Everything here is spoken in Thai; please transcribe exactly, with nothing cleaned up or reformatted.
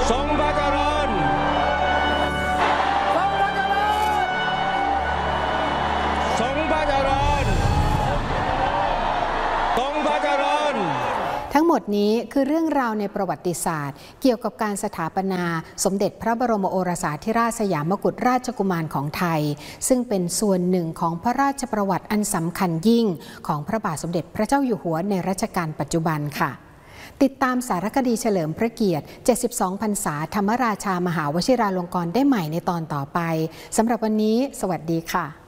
ทรงพระเจริญทรงพระเจริญทรงพระเจริญทั้งหมดนี้คือเรื่องราวในประวัติศาสตร์เกี่ยวกับการสถาปนาสมเด็จพระบรมโอรสาธิราชสยามกุฎราชกุมารของไทยซึ่งเป็นส่วนหนึ่งของพระราชประวัติอันสำคัญยิ่งของพระบาทสมเด็จพระเจ้าอยู่หัวในรัชกาลปัจจุบันค่ะติดตามสารคดีเฉลิมพระเกียรติเจ็ดสิบสองพรรษาธรรมราชามหาวชิราลงกรณ์ได้ใหม่ในตอนต่อไปสำหรับวันนี้สวัสดีค่ะ